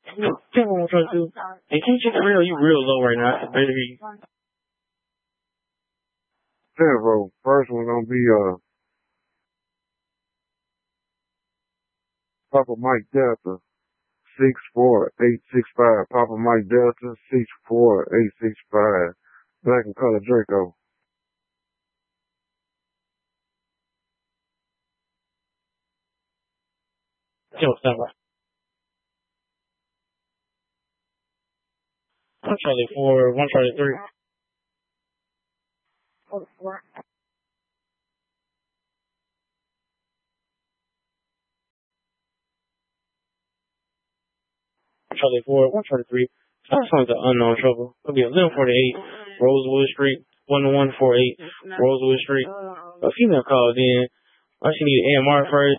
Tell me what I'm trying to do. Hey, can't you real? You real low right now. I can barely hear you. Yeah, bro. First one gonna be Papa Mike Delta 64865. Papa Mike Delta 64865. Black and color Draco. Yo, stand by. One Charlie 4, 1 Charlie 3. Charlie 4, 1 Charlie 3. That's on the unknown trouble. It'll be 1148 Rosewood Street, 1148 Rosewood Street. A female called in. I should need AMR first.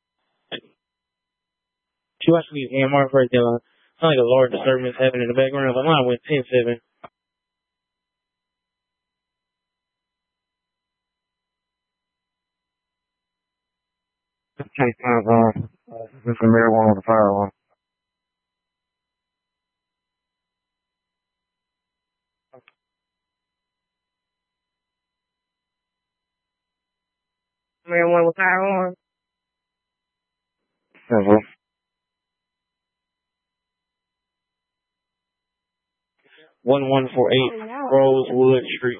She actually needs AMR first. Then sound like a large disturbance happening in the background. My line went 10-7. Chase times on. This is marijuana with a firearm. Marijuana with firearm. Yeah, bro. 1148 Rosewood Street.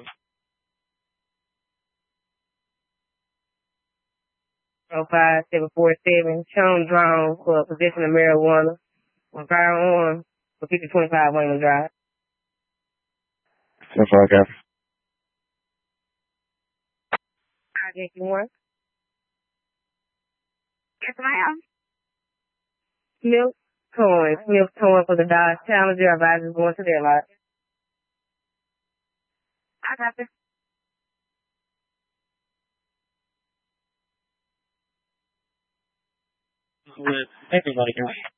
05747, shown drawn for possession of marijuana with firearm for 5025 Wayman Drive. That's all I got. Object you want? Yes, ma'am. Smith Coin for the Dodge Challenger. Advisors going to their lot. I got this. Everybody can.